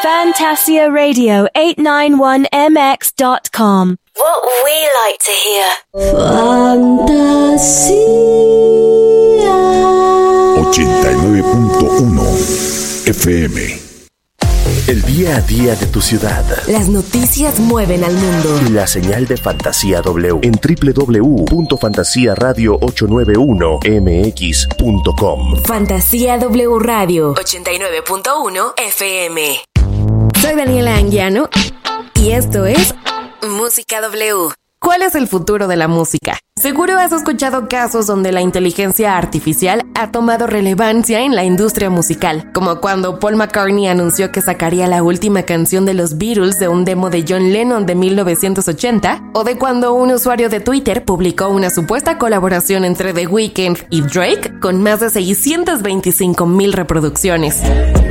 Fantasia Radio 891mx.com. What we like to hear. Fantasia 89.1 FM. El día a día de tu ciudad. Las noticias mueven al mundo. Y la señal de Fantasía W en www.fantasiaradio891mx.com. Fantasía W Radio 89.1 FM. Soy Daniela Anguiano y esto es Música W. ¿Cuál es el futuro de la música? Seguro has escuchado casos donde la inteligencia artificial ha tomado relevancia en la industria musical, como cuando Paul McCartney anunció que sacaría la última canción de los Beatles de un demo de John Lennon de 1980, o de cuando un usuario de Twitter publicó una supuesta colaboración entre The Weeknd y Drake con más de 625,000 reproducciones.